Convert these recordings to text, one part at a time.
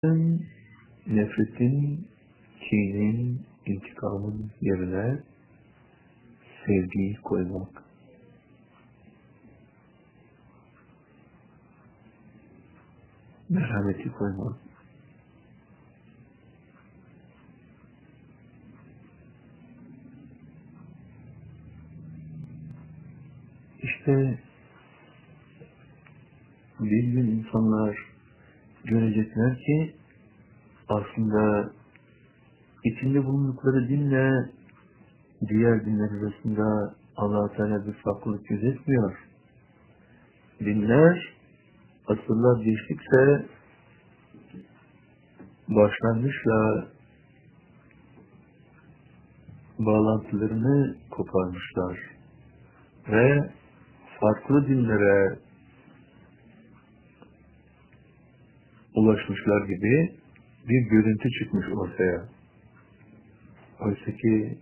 Nefretin, kinin, intikamın yerine sevgiyi koymak. Merhameti koymak. İşte bir gün insanlar görecekler ki aslında içinde bulundukları dinle diğer dinler arasında Allah-u Teala bir farklılık gözetmiyor. Dinler asırlar geçtikçe başlangıçla bağlantılarını koparmışlar ve farklı dinlere ulaşmışlar gibi bir görüntü çıkmış ortaya. Oysa ki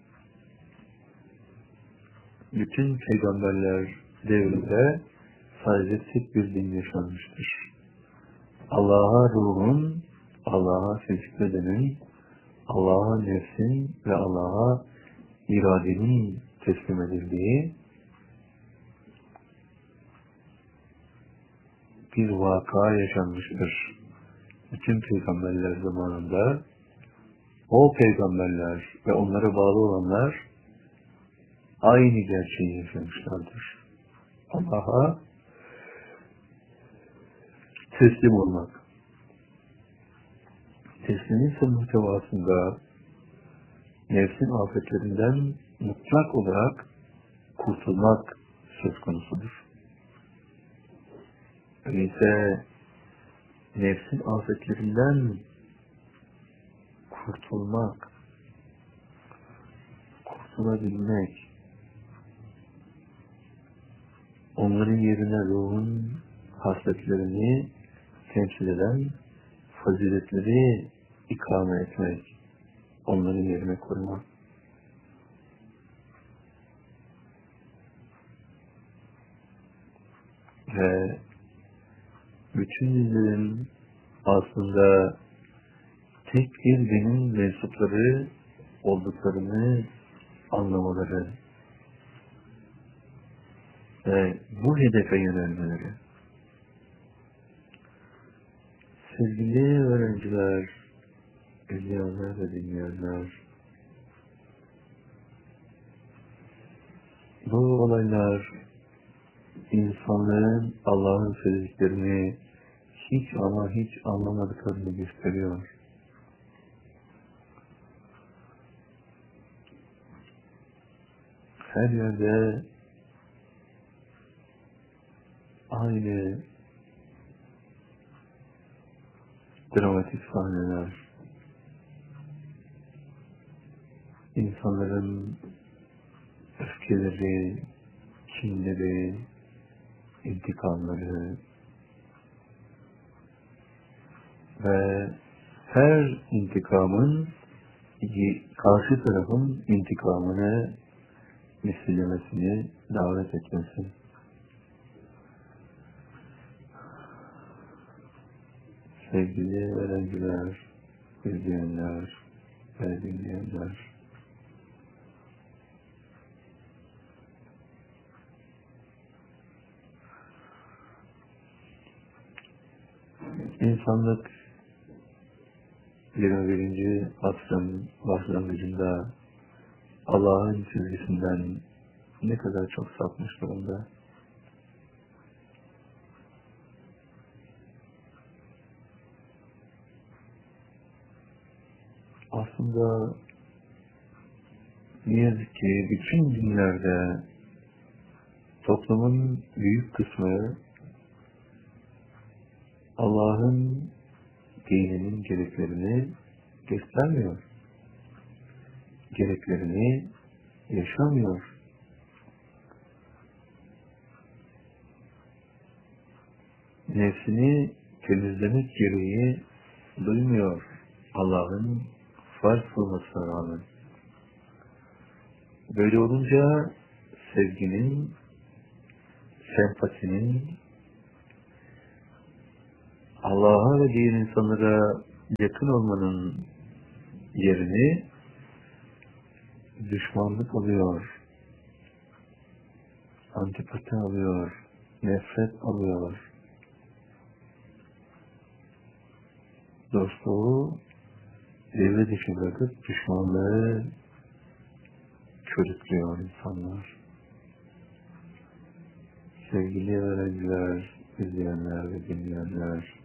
bütün peygamberler devrinde sadece tek bir din yaşanmıştır. Allah'a ruhun, Allah'a fizik bedenin, Allah'a nefsin ve Allah'a iradenin teslim edildiği bir vaka yaşanmıştır. Bütün peygamberler zamanında o peygamberler ve onlara bağlı olanlar aynı gerçeği yaşamışlardır. Allah'a teslim olmak. Teslimin muhtevasında nefsin afetlerinden mutlak olarak kurtulmak söz konusudur. Öyleyse nefsin afetlerinden kurtulmak, kurtulabilmek, onların yerine ruhun hasletlerini temsil eden faziletleri ikame etmek, onların yerine koymak. Ve bütün dinlerin aslında tek bir dinin mensupları olduklarını anlamaları ve bu hedefe yönelmeleri. Sevgili öğrenciler, izleyenler ve dinleyenler, bu olaylar insanların Allah'ın söylediklerini hiç ama hiç anlamadıklarını gösteriyor. Her yerde aynı dramatik sahneler, insanların öfkeleri, kinleri, intikamları ve her intikamın karşı tarafın intikamını misillemesini davet etmesi. Sevgili öğrenciler, izleyenler ve dinleyenler, insanlık 21. asrın başlangıcında Allah'ın çizgisinden ne kadar çok sapmış durumda. Aslında ne yazık ki bütün dinlerde toplumun büyük kısmı Allah'ın dininin gereklerini göstermiyor. Gereklerini yaşamıyor. Nefsini temizlemek gereği duymuyor Allah'ın farz kılmasına rağmen. Böyle olunca sevginin, sempatinin, Allah'a ve diğer insanlara yakın olmanın yerini düşmanlık alıyor, antipati alıyor, nefret alıyor. Dostluğu devre dışı bırakıp düşmanlığı körüklüyor insanlar. Sevgili öğrenciler, izleyenler ve dinleyenler,